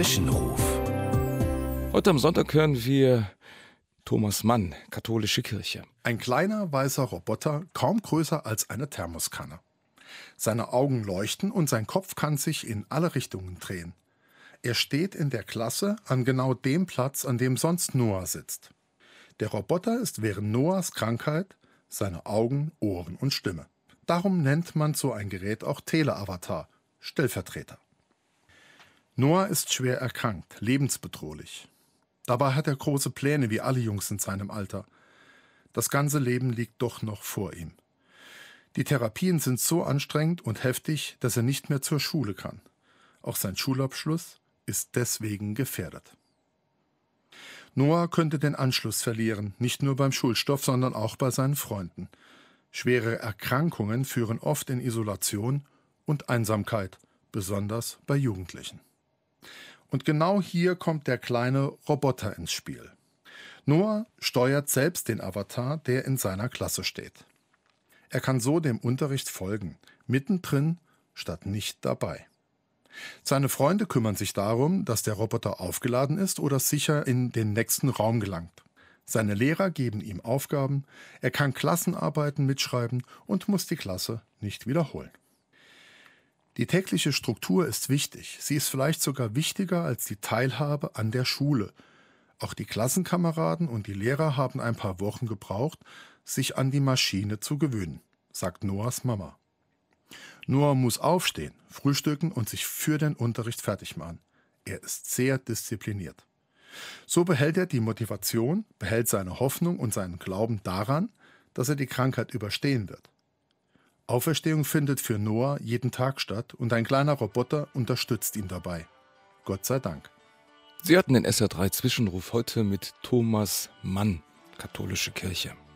Zwischenruf. Heute am Sonntag hören wir Thomas Mann, Katholische Kirche. Ein kleiner weißer Roboter, kaum größer als eine Thermoskanne. Seine Augen leuchten und sein Kopf kann sich in alle Richtungen drehen. Er steht in der Klasse an genau dem Platz, an dem sonst Noah sitzt. Der Roboter ist während Noahs Krankheit seine Augen, Ohren und Stimme. Darum nennt man so ein Gerät auch Teleavatar, Stellvertreter. Noah ist schwer erkrankt, lebensbedrohlich. Dabei hat er große Pläne, wie alle Jungs in seinem Alter. Das ganze Leben liegt doch noch vor ihm. Die Therapien sind so anstrengend und heftig, dass er nicht mehr zur Schule kann. Auch sein Schulabschluss ist deswegen gefährdet. Noah könnte den Anschluss verlieren, nicht nur beim Schulstoff, sondern auch bei seinen Freunden. Schwere Erkrankungen führen oft in Isolation und Einsamkeit, besonders bei Jugendlichen. Und genau hier kommt der kleine Roboter ins Spiel. Noah steuert selbst den Avatar, der in seiner Klasse steht. Er kann so dem Unterricht folgen, mittendrin statt nicht dabei. Seine Freunde kümmern sich darum, dass der Roboter aufgeladen ist oder sicher in den nächsten Raum gelangt. Seine Lehrer geben ihm Aufgaben, er kann Klassenarbeiten mitschreiben und muss die Klasse nicht wiederholen. Die tägliche Struktur ist wichtig. Sie ist vielleicht sogar wichtiger als die Teilhabe an der Schule. Auch die Klassenkameraden und die Lehrer haben ein paar Wochen gebraucht, sich an die Maschine zu gewöhnen, sagt Noahs Mama. Noah muss aufstehen, frühstücken und sich für den Unterricht fertig machen. Er ist sehr diszipliniert. So behält er die Motivation, behält seine Hoffnung und seinen Glauben daran, dass er die Krankheit überstehen wird. Auferstehung findet für Noah jeden Tag statt und ein kleiner Roboter unterstützt ihn dabei. Gott sei Dank. Sie hatten den SR3 Zwischenruf heute mit Thomas Mann, Katholische Kirche.